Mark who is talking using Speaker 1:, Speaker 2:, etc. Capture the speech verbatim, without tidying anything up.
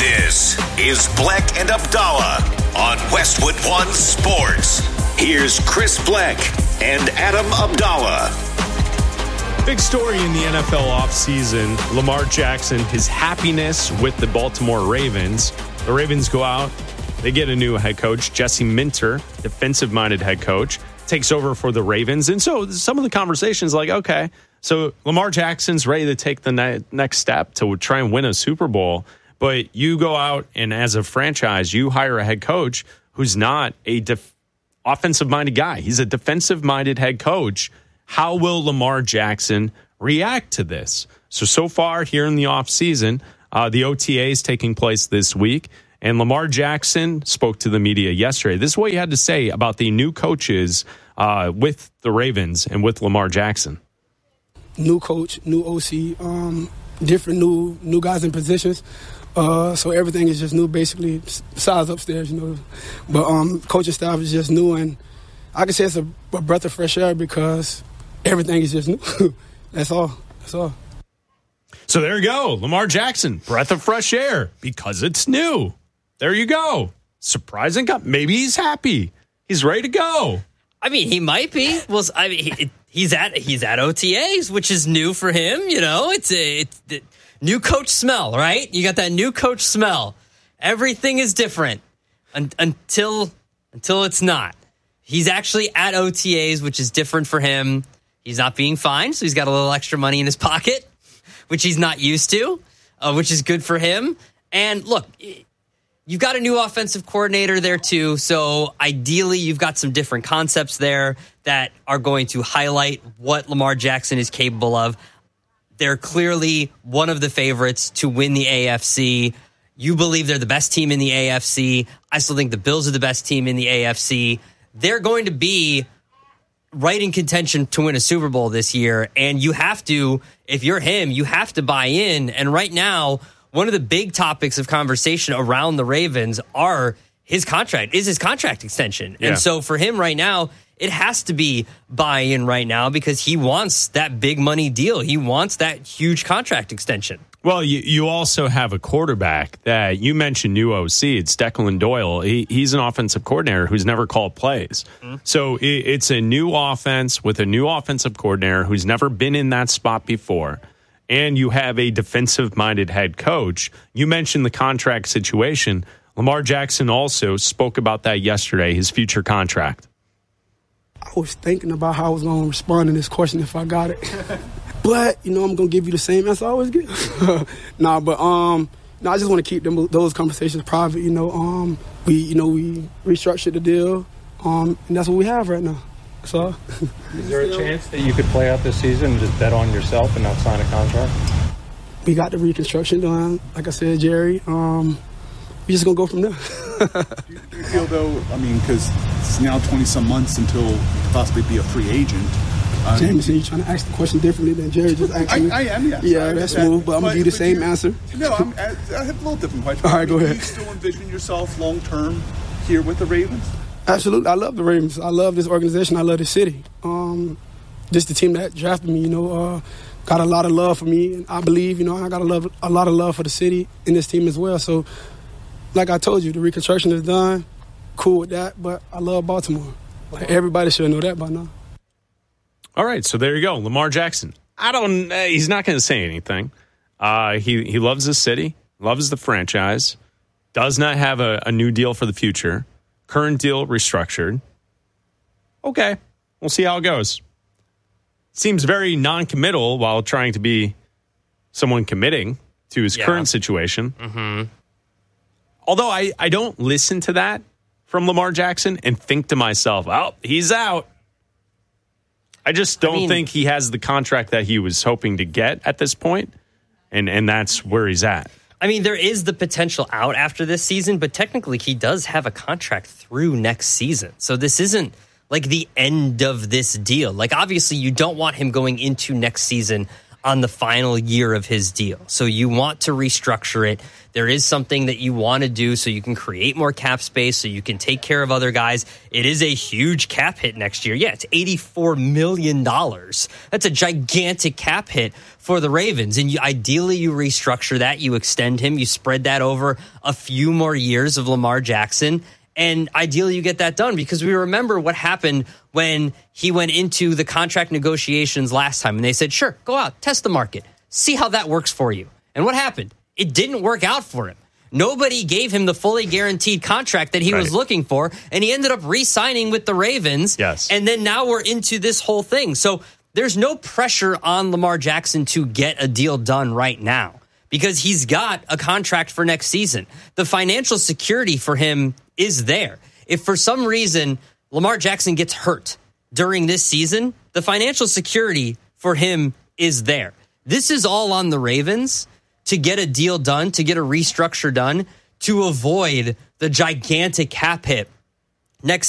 Speaker 1: This is Bleck and Abdallah on Westwood One Sports. Here's Chris Bleck and Adam Abdallah.
Speaker 2: Big story in the N F L offseason. Lamar Jackson, his happiness with the Baltimore Ravens. The Ravens go out. They get a new head coach, Jesse Minter, defensive-minded head coach, takes over for the Ravens. And so some of the conversations like, okay, so Lamar Jackson's ready to take the ne- next step to try and win a Super Bowl. But you go out and as a franchise, you hire a head coach who's not a def- offensive-minded guy. He's a defensive-minded head coach. How will Lamar Jackson react to this? So, so far here in the offseason, uh, the O T A is taking place this week. And Lamar Jackson spoke to the media yesterday. This is what he had to say about the new coaches uh, with the Ravens and with Lamar Jackson.
Speaker 3: New coach, new O C, um, different new new guys in positions. Uh, so everything is just new, basically, besides upstairs, you know. But um, coaching staff is just new, and I can say it's a, a breath of fresh air because everything is just new. That's all. That's all.
Speaker 2: So there you go. Lamar Jackson, breath of fresh air because it's new. There you go. Surprising. Maybe he's happy. He's ready to go.
Speaker 4: I mean, he might be. Well, I mean, he, he's at he's at O T As, which is new for him. You know, it's a it's the new coach smell, right? You got that new coach smell. Everything is different un, until until it's not. He's actually at O T As, which is different for him. He's not being fined, so he's got a little extra money in his pocket, which he's not used to, uh, which is good for him. And look, you've got a new offensive coordinator there too, so ideally you've got some different concepts there that are going to highlight what Lamar Jackson is capable of. They're clearly one of the favorites to win the A F C. You believe they're the best team in the A F C. I still think the Bills are the best team in the A F C. They're going to be right in contention to win a Super Bowl this year, and you have to, if you're him, you have to buy in. And right now, one of the big topics of conversation around the Ravens are his contract, is his contract extension. Yeah. And so for him right now, it has to be buy-in right now because he wants that big money deal. He wants that huge contract extension.
Speaker 2: Well, you, you also have a quarterback that you mentioned new O C. It's Declan Doyle. He, he's an offensive coordinator who's never called plays. Mm-hmm. So it, it's a new offense with a new offensive coordinator who's never been in that spot before. And you have a defensive-minded head coach. You mentioned the contract situation. Lamar Jackson also spoke about that yesterday, his future contract.
Speaker 3: I was thinking about how I was going to respond to this question if I got it. But, you know, I'm going to give you the same answer I always give. nah, but um, no, I just want to keep them, those conversations private. You know, um, we, you know, we restructured the deal, um, and that's what we have right now. So,
Speaker 5: is there a chance that you could play out this season and just bet on yourself and not sign a contract?
Speaker 3: We got the reconstruction done, like I said, Jerry. Um, we're just going to go from there.
Speaker 6: do, you, do you feel, though, I mean, because it's now twenty-some months until you could possibly be a free agent. Um,
Speaker 3: Jameson, you're trying to ask the question differently than Jerry just asked me.
Speaker 6: I, I am, yes.
Speaker 3: Yeah, that's smooth, but I'm going to give you the same
Speaker 6: you,
Speaker 3: answer.
Speaker 6: No, I'm, I have a little different question.
Speaker 3: All right, go ahead.
Speaker 6: Do you still envision yourself long-term here with the Ravens?
Speaker 3: Absolutely. I love the Ravens. I love this organization. I love the city. Um, just the team that drafted me, you know, uh, got a lot of love for me. And I believe, you know, I got a, love, a lot of love for the city and this team as well. So, like I told you, the reconstruction is done. Cool with that, but I love Baltimore. Like, everybody should know that by now.
Speaker 2: All right, so there you go. Lamar Jackson. I don't. Uh, he's not going to say anything. Uh, he he loves the city, loves the franchise, does not have a, a new deal for the future. Current deal restructured. Okay, we'll see how it goes. Seems very non-committal while trying to be someone committing to his yeah. current situation.
Speaker 4: Mm-hmm.
Speaker 2: Although I, I don't listen to that from Lamar Jackson and think to myself, oh, he's out. I just don't I mean, think he has the contract that he was hoping to get at this point, and, and that's where he's at.
Speaker 4: I mean, there is the potential out after this season, but technically he does have a contract through next season. So this isn't like the end of this deal. Like, obviously, you don't want him going into next season on the final year of his deal. So you want to restructure it. There is something that you want to do so you can create more cap space, so you can take care of other guys. It is a huge cap hit next year. Yeah, it's eighty-four million dollars. That's a gigantic cap hit for the Ravens. And you, ideally, you restructure that. You extend him. You spread that over a few more years of Lamar Jackson. And ideally, you get that done, because we remember what happened when he went into the contract negotiations last time. And they said, sure, go out, test the market, see how that works for you. And what happened? It didn't work out for him. Nobody gave him the fully guaranteed contract that he right. was looking for, and he ended up re-signing with the Ravens.
Speaker 2: Yes.
Speaker 4: And then now we're into this whole thing. So there's no pressure on Lamar Jackson to get a deal done right now, because he's got a contract for next season. The financial security for him is there. If for some reason Lamar Jackson gets hurt during this season, the financial security for him is there. This is all on the Ravens to get a deal done, to get a restructure done, to avoid the gigantic cap hit next